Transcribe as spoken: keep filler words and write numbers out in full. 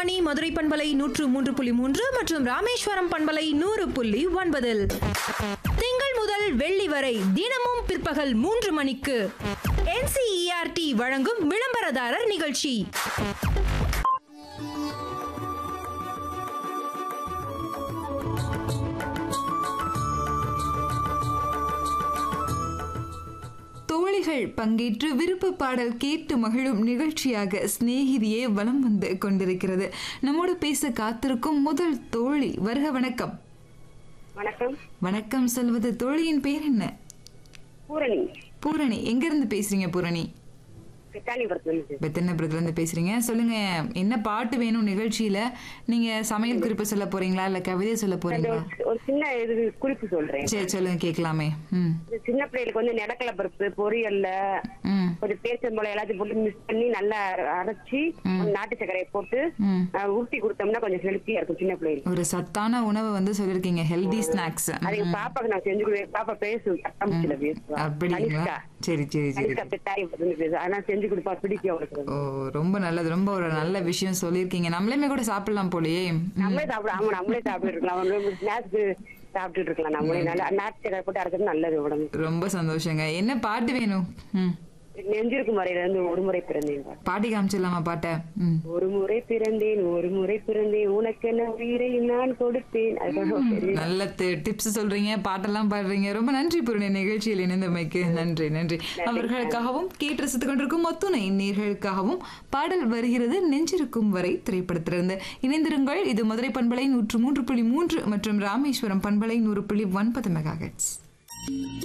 ஆகாஷ்வாணி மதுரை பண்பலை நூற்று மூன்று புள்ளி மூன்று மற்றும் ராமேஸ்வரம் பண்பலை நூறு புள்ளி ஒன்பதில் திங்கள் முதல் வெள்ளி வரை தினமும் பிற்பகல் மூன்று மணிக்கு N C E R D வழங்கும் விளம்பரதாரர் நிகழ்ச்சி. தோழிகள் பங்கேற்று விருப்ப பாடல் கேட்டு மகிழும் நிகழ்ச்சியாக சிநேகிதியே வலம் வந்து கொண்டிருக்கிறது. நம்மோடு பேச காத்திருக்கும் முதல் தோழி. வருக. வணக்கம். வணக்கம். வணக்கம் சொல்வது தோழியின் பேர் என்ன? பூரணி. பூரணி, எங்க இருந்து பேசுறீங்க பூரணி? பெத்தனபுரத்துல இருந்து பேசுறீங்க. சொல்லுங்க, என்ன பாட்டு வேணும் நிகழ்ச்சியில? நீங்க சமையல் குறிப்பு சொல்ல போறீங்களா இல்ல கவிதை சொல்ல போறீங்களா? ஒரு சின்ன இது குறிப்பு சொல்றேன். சரி சொல்லுங்க, கேட்கலாமே. ம் சின்ன பிள்ளைகளுக்கு வந்து நிலக்கடலை பருப்பு பொரியல்ல கொஞ்சம் பேச்சம்பழம் எல்லாத்தையும் போட்டு மிக்ஸ் பண்ணி நல்லா அரைச்சி நாட்டு சர்க்கரையை போட்டு ஊட்டி கொடுத்தோம்னா கொஞ்சம் ஹெல்த்தியா இருக்கும் சின்ன பிள்ளைகளுக்கு. ஒரு சத்தான உணவு வந்து சொல்லிருக்கீங்க, ஹெல்தி ஸ்நாக்ஸ். அதுக்கு பாப்பாக்கு நான் செஞ்சு கொடுவேன். பாப்பா பேசும் பேசுவா. அப்படிங்களா? சரி சரி சரி. ஆனா செஞ்சு கொடுப்பா, பிடிக்கும் அவளுக்கு. ஓ, ரொம்ப நல்லது. ரொம்ப ஒரு நல்ல விஷயம் சொல்லிருக்கீங்க. நம்மளுமே கூட சாப்பிடலாம் போலயே. நம்மளே சாப்பிட ஆமா நம்மளே சாப்பிட்டு இருக்கலாம். ஸ்நாக்ஸ் சாப்பிட்டுட்டு இருக்கலாம். நம்மளே நல்லா நாட்டு சர்க்கரை போட்டு அரைக்கிறது நல்லது உடம்பு. ரொம்ப சந்தோஷங்க. என்ன பாட்டு வேணும்? ம் நெஞ்சிருக்கும் வரையில இருந்து ஒரு முறை பிறந்தேன் பாட்டி காமிச்சிடலாமா பாட்ட? ஒரு முறை பிறந்தேன் ஒரு முறை பிறந்தேன் உனக்கென்ன உயிரை நான் கொடுத்தேன். நல்ல டிப்ஸ் சொல்றீங்க, பாட்டெல்லாம் பாடுறீங்க. ரொம்ப நன்றி பூரணி, நிகழ்ச்சியில் இணைந்தமைக்கு நன்றி. நன்றி. அவர்களுக்காகவும் கேட்டு ரசித்துக் கொண்டிருக்கும் மொத்துணை நேர்களுக்காகவும் பாடல் வருகிறது நெஞ்சிருக்கும் வரை திரைப்படத்திலிருந்து. இணைந்திருங்கள். இது மதுரை பண்பலை நூற்று மூன்று புள்ளி மூன்று மற்றும் ராமேஸ்வரம் பண்பலை நூறு புள்ளி ஒன்பது மெகா ஹெர்ட்ஸ்.